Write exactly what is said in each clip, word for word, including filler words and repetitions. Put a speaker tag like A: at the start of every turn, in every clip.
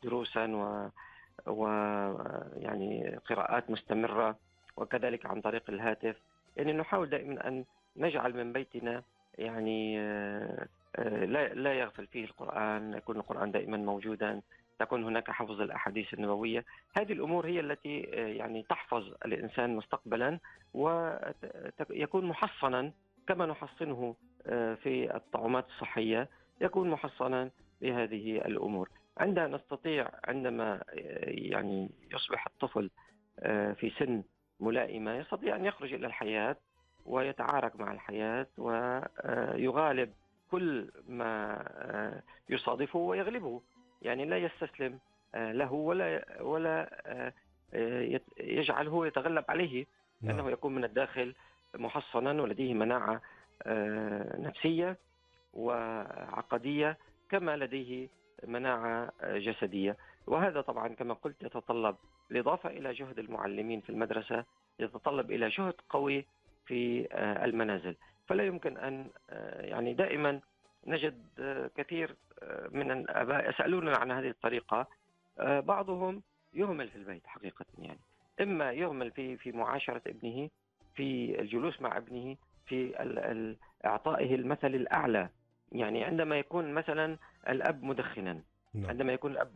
A: دروسا و ويعني قراءات مستمرة، وكذلك عن طريق الهاتف. يعني نحاول دائما أن نجعل من بيتنا يعني آه، آه، لا لا يغفل فيه القرآن، يكون القرآن دائما موجودا، تكون هناك حفظ الأحاديث النبوية. هذه الأمور هي التي آه، يعني تحفظ الإنسان مستقبلا، ويكون محصنا كما نحصنه آه، في الطعومات الصحية، يكون محصنا بهذه الأمور. عندما نستطيع عندما يعني يصبح الطفل في سن ملائمة يستطيع أن يخرج إلى الحياة ويتعارك مع الحياة ويغالب كل ما يصادفه ويغلبه، يعني لا يستسلم له ولا ولا يجعله يتغلب عليه، لأنه يكون من الداخل محصنا ولديه مناعة نفسية وعقدية كما لديه مناعة جسدية. وهذا طبعا كما قلت يتطلب، بالإضافة إلى جهد المعلمين في المدرسة، يتطلب إلى جهد قوي في المنازل. فلا يمكن أن يعني دائما نجد كثير من الآباء يسألون عن هذه الطريقة. بعضهم يهمل في البيت حقيقة، يعني إما يهمل في في معاشرة ابنه، في الجلوس مع ابنه، في إعطائه المثل الأعلى. يعني عندما يكون مثلا الأب مدخنا، عندما يكون الأب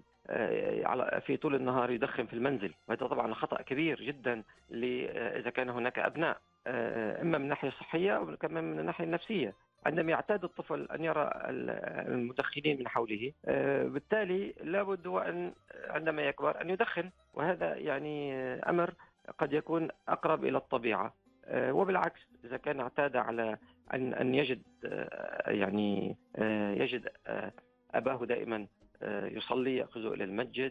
A: في طول النهار يدخن في المنزل، وهذا طبعا خطأ كبير جدا إذا كان هناك أبناء، إما من الناحية الصحية أو كمان من الناحية النفسية. عندما يعتاد الطفل أن يرى المدخنين من حوله، بالتالي لابد وأن عندما يكبر أن يدخن، وهذا يعني أمر قد يكون أقرب إلى الطبيعة. وبالعكس إذا كان اعتاد على أن أن يجد يعني يجد أباه دائما يصلي، يأخذه إلى المسجد،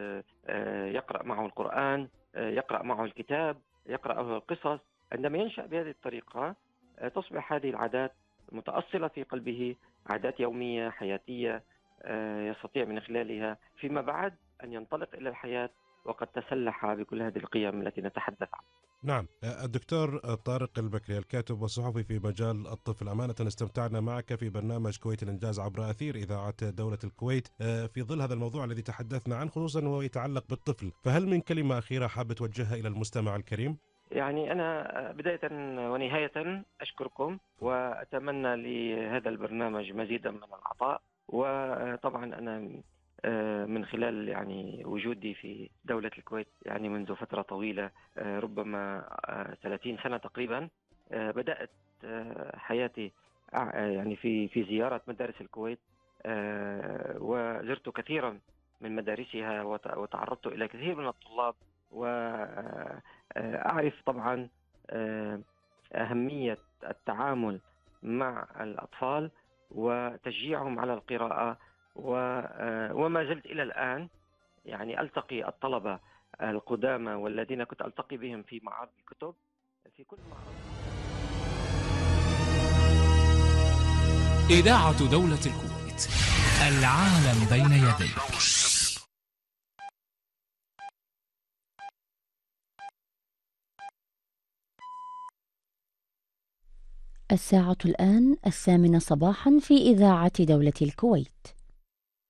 A: يقرأ معه القرآن، يقرأ معه الكتاب، يقرأ معه القصص، عندما ينشأ بهذه الطريقة تصبح هذه العادات متأصلة في قلبه، عادات يومية حياتية يستطيع من خلالها فيما بعد أن ينطلق إلى الحياة وقد تسلح بكل هذه القيم التي نتحدث عنها.
B: نعم، الدكتور طارق البكري الكاتب والصحفي في مجال الطفل، أمانة استمتعنا معك في برنامج كويت الإنجاز عبر أثير إذاعة دولة الكويت في ظل هذا الموضوع الذي تحدثنا عنه، خصوصا وهو يتعلق بالطفل. فهل من كلمة أخيرة حابة توجهها إلى المستمع الكريم؟
A: يعني أنا بداية ونهاية أشكركم، وأتمنى لهذا البرنامج مزيدا من العطاء. وطبعا أنا من خلال يعني وجودي في دولة الكويت يعني منذ فترة طويلة، ربما ثلاثين سنة تقريبا، بدأت حياتي يعني في في زيارة مدارس الكويت، وزرت كثيرا من مدارسها وتعرضت إلى كثير من الطلاب، وأعرف طبعا أهمية التعامل مع الأطفال وتشجيعهم على القراءة. وما زلت إلى الآن يعني ألتقي الطلبة القدامى والذين كنت ألتقي بهم في معارض الكتب في كل معرض.
C: إذاعة دولة الكويت، العالم بين يديك.
D: الساعة الآن الثامنة صباحا في إذاعة دولة الكويت.